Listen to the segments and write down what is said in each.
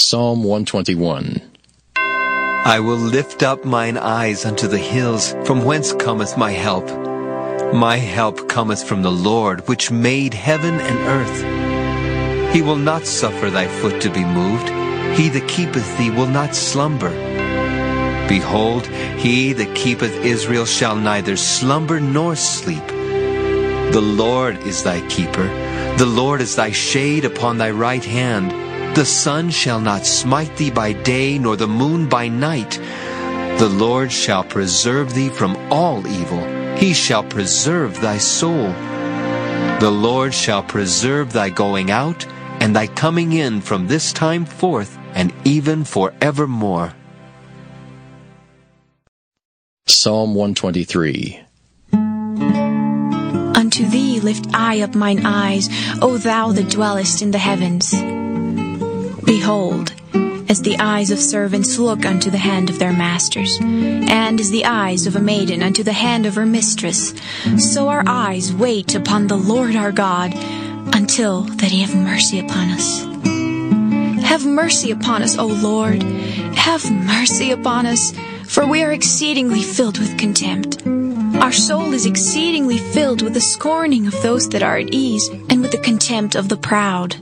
Psalm 121. I will lift up mine eyes unto the hills, from whence cometh my help. My help cometh from the Lord, which made heaven and earth. He will not suffer thy foot to be moved. He that keepeth thee will not slumber. Behold, he that keepeth Israel shall neither slumber nor sleep. The Lord is thy keeper. The Lord is thy shade upon thy right hand. The sun shall not smite thee by day, nor the moon by night. The Lord shall preserve thee from all evil. He shall preserve thy soul. The Lord shall preserve thy going out and thy coming in from this time forth and even forevermore. Psalm 123. Unto thee lift I up mine eyes, O thou that dwellest in the heavens. Behold, as the eyes of servants look unto the hand of their masters, and as the eyes of a maiden unto the hand of her mistress, so our eyes wait upon the Lord our God, until that he have mercy upon us. Have mercy upon us, O Lord, have mercy upon us, for we are exceedingly filled with contempt. Our soul is exceedingly filled with the scorning of those that are at ease, and with the contempt of the proud.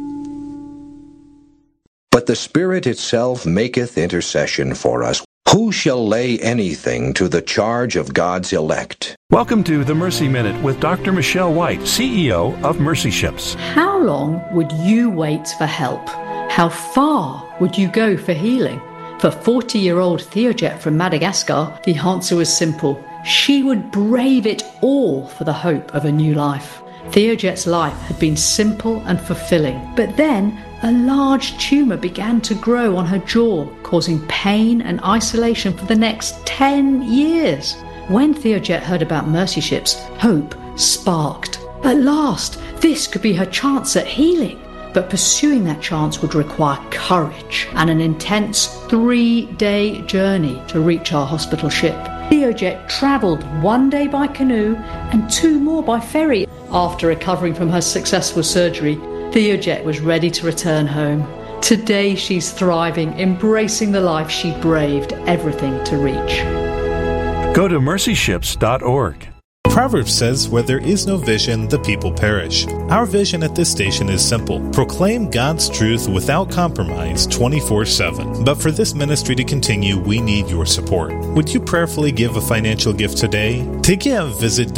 But the Spirit itself maketh intercession for us. Who shall lay anything to the charge of God's elect? Welcome to the Mercy Minute with Dr. Michelle White, CEO of Mercy Ships. How long would you wait for help? How far would you go for healing? For 40-year-old Theojet from Madagascar, the answer was simple. She would brave it all for the hope of a new life. Theojet's life had been simple and fulfilling, but then a large tumour began to grow on her jaw, causing pain and isolation for the next 10 years. When Theojet heard about Mercy Ships, hope sparked. At last, this could be her chance at healing. But pursuing that chance would require courage and an intense 3-day journey to reach our hospital ship. Theojet travelled 1 day by canoe and 2 more by ferry. After recovering from her successful surgery, Theojet was ready to return home. Today she's thriving, embracing the life she braved everything to reach. Go to mercyships.org. Proverbs says, where there is no vision, the people perish. Our vision at this station is simple. Proclaim God's truth without compromise 24/7. But for this ministry to continue, we need your support. Would you prayerfully give a financial gift today? To give, visit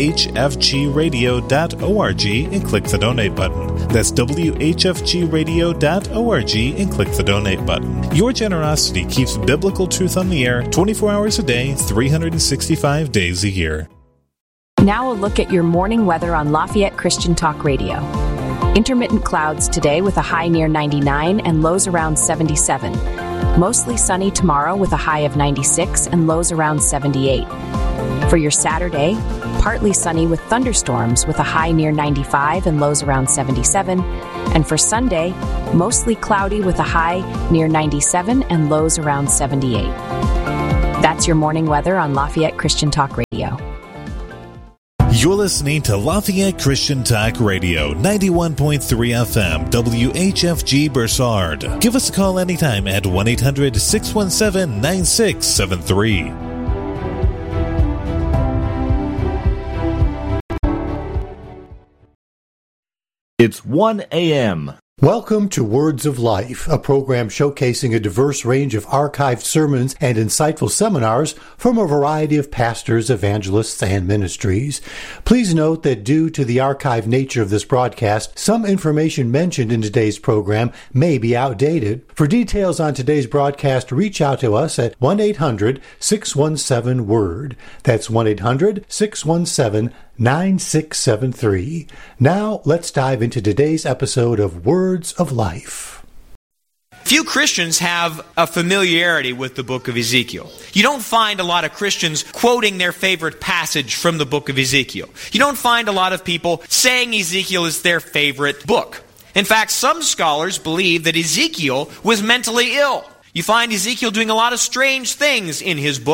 whfgradio.org and click the donate button. That's whfgradio.org and click the donate button. Your generosity keeps biblical truth on the air 24 hours a day, 365 days a year. Now a look at your morning weather on Lafayette Christian Talk Radio. Intermittent clouds today with a high near 99 and lows around 77. Mostly sunny tomorrow with a high of 96 and lows around 78. For your Saturday, partly sunny with thunderstorms with a high near 95 and lows around 77. And for Sunday, mostly cloudy with a high near 97 and lows around 78. That's your morning weather on Lafayette Christian Talk Radio. You're listening to Lafayette Christian Talk Radio, 91.3 FM, WHFG Bursard. Give us a call anytime at 1-800-617-9673. It's 1 a.m. Welcome to Words of Life, a program showcasing a diverse range of archived sermons and insightful seminars from a variety of pastors, evangelists, and ministries. Please note that due to the archived nature of this broadcast, some information mentioned in today's program may be outdated. For details on today's broadcast, reach out to us at 1-800-617-WORD. That's 1-800-617-9673. Now, let's dive into today's episode of Words of Life. Few Christians have a familiarity with the book of Ezekiel. You don't find a lot of Christians quoting their favorite passage from the book of Ezekiel. You don't find a lot of people saying Ezekiel is their favorite book. In fact, some scholars believe that Ezekiel was mentally ill. You find Ezekiel doing a lot of strange things in his book.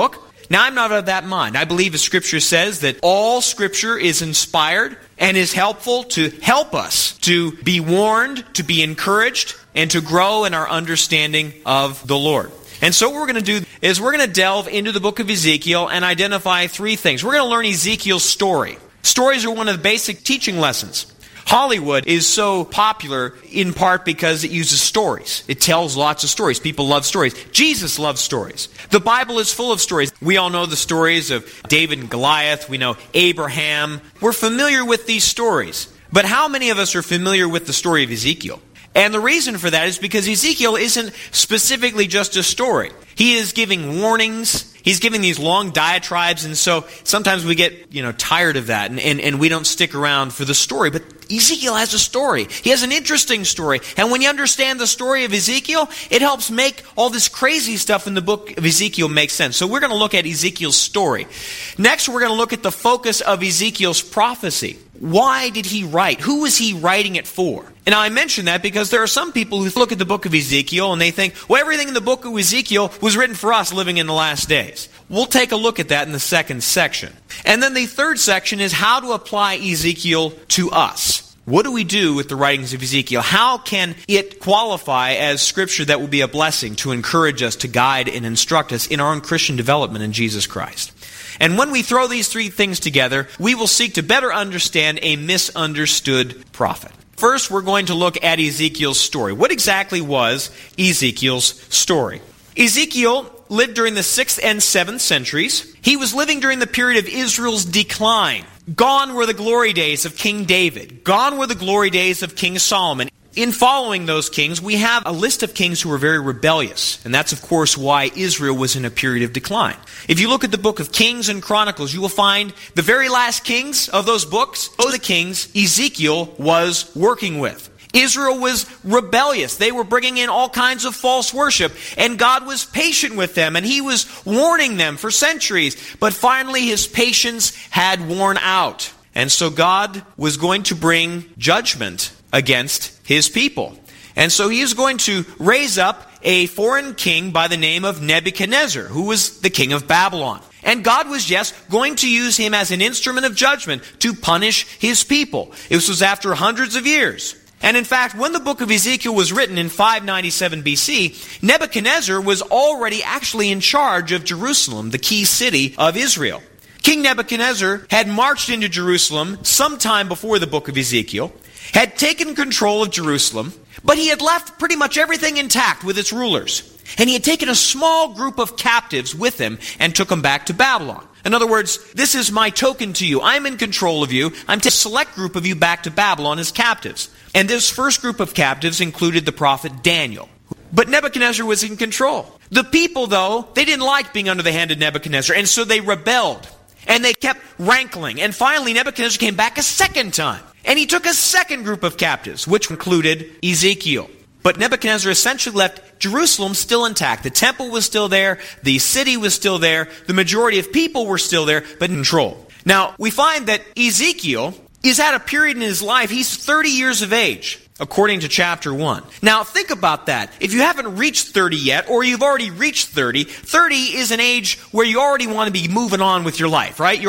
Now, I'm not of that mind. I believe the Scripture says that all Scripture is inspired and is helpful to help us to be warned, to be encouraged, and to grow in our understanding of the Lord. And so what we're going to do is we're going to delve into the book of Ezekiel and identify three things. We're going to learn Ezekiel's story. Stories are one of the basic teaching lessons. Hollywood is so popular in part because it uses stories. It tells lots of stories. People love stories. Jesus loves stories. The Bible is full of stories. We all know the stories of David and Goliath. We know Abraham. We're familiar with these stories. But how many of us are familiar with the story of Ezekiel? And the reason for that is because Ezekiel isn't specifically just a story. He is giving warnings. He's giving these long diatribes, and so sometimes we get, tired of that, and we don't stick around for the story. But Ezekiel has a story. He has an interesting story. And when you understand the story of Ezekiel, it helps make all this crazy stuff in the book of Ezekiel make sense. So we're going to look at Ezekiel's story. Next, we're going to look at the focus of Ezekiel's prophecy. Why did he write? Who was he writing it for? And I mention that because there are some people who look at the book of Ezekiel and they think, well, everything in the book of Ezekiel was written for us living in the last days. We'll take a look at that in the second section. And then the third section is how to apply Ezekiel to us. What do we do with the writings of Ezekiel? How can it qualify as Scripture that will be a blessing to encourage us, to guide and instruct us in our own Christian development in Jesus Christ? And when we throw these three things together, we will seek to better understand a misunderstood prophet. First, we're going to look at Ezekiel's story. What exactly was Ezekiel's story? Ezekiel lived during the 6th and 7th centuries. He was living during the period of Israel's decline. Gone were the glory days of King David. Gone were the glory days of King Solomon. In following those kings, we have a list of kings who were very rebellious. And that's, of course, why Israel was in a period of decline. If you look at the book of Kings and Chronicles, you will find the very last kings of those books, the kings Ezekiel was working with. Israel was rebellious. They were bringing in all kinds of false worship. And God was patient with them. And He was warning them for centuries. But finally, His patience had worn out. And so God was going to bring judgment against His people. And so He is going to raise up a foreign king by the name of Nebuchadnezzar, who was the king of Babylon. And God was, yes, going to use him as an instrument of judgment to punish His people. This was after hundreds of years. And in fact, when the book of Ezekiel was written in 597 BC, Nebuchadnezzar was already actually in charge of Jerusalem, the key city of Israel. King Nebuchadnezzar had marched into Jerusalem sometime before the book of Ezekiel, had taken control of Jerusalem, but he had left pretty much everything intact with its rulers. And he had taken a small group of captives with him and took them back to Babylon. In other words, this is my token to you. I'm in control of you. I'm taking a select group of you back to Babylon as captives. And this first group of captives included the prophet Daniel. But Nebuchadnezzar was in control. The people, though, they didn't like being under the hand of Nebuchadnezzar, and so they rebelled. And they kept rankling. And finally, Nebuchadnezzar came back a second time. And he took a second group of captives, which included Ezekiel. But Nebuchadnezzar essentially left Jerusalem still intact. The temple was still there. The city was still there. The majority of people were still there, but in control. Now, we find that Ezekiel is at a period in his life, he's 30 years of age, according to chapter 1. Now, think about that. If you haven't reached 30 yet, or you've already reached 30, 30 is an age where you already want to be moving on with your life, right?